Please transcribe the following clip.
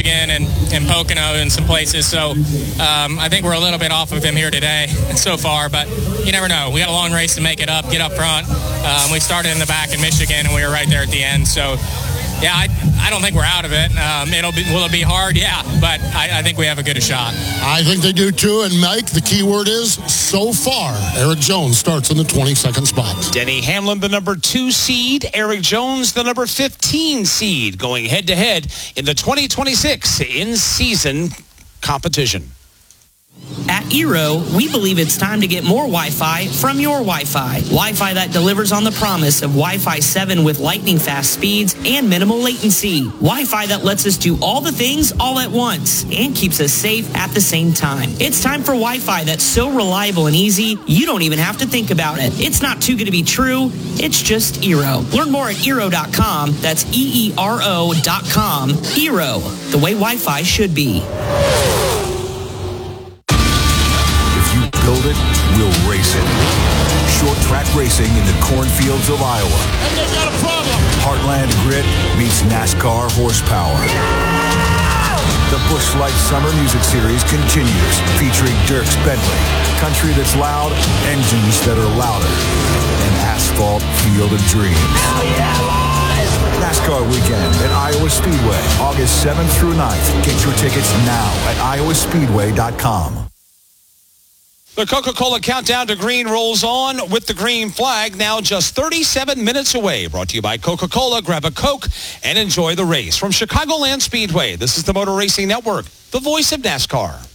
Michigan and Pocono and some places. So I think we're a little bit off of him here today so far, but you never know. We got a long race to make it up, get up front. We started in the back in Michigan, and we were right there at the end. So, yeah, I don't think we're out of it. Will it be hard? Yeah, but I think we have a good shot. I think they do too. And Mike, the key word is so far. Eric Jones starts in the 22nd spot. Denny Hamlin, the number 2 seed. Eric Jones, the number 15 seed, going head-to-head in the 2026 in-season competition. At Eero, we believe it's time to get more Wi-Fi from your Wi-Fi. Wi-Fi that delivers on the promise of Wi-Fi 7 with lightning-fast speeds and minimal latency. Wi-Fi that lets us do all the things all at once and keeps us safe at the same time. It's time for Wi-Fi that's so reliable and easy, you don't even have to think about it. It's not too good to be true. It's just Eero. Learn more at Eero.com. That's EERO.com. Eero, the way Wi-Fi should be. Build it, we'll race it. Short track racing in the cornfields of Iowa. And they've got a problem. Heartland grit meets NASCAR horsepower. The Busch Light Summer Music Series continues, featuring Dierks Bentley, country that's loud, engines that are louder, an asphalt field of dreams. NASCAR weekend at Iowa Speedway, August 7th through 9th. Get your tickets now at iowaspeedway.com. The Coca-Cola Countdown to Green rolls on with the green flag, now just 37 minutes away. Brought to you by Coca-Cola. Grab a Coke and enjoy the race. From Chicagoland Speedway, this is the Motor Racing Network, the voice of NASCAR.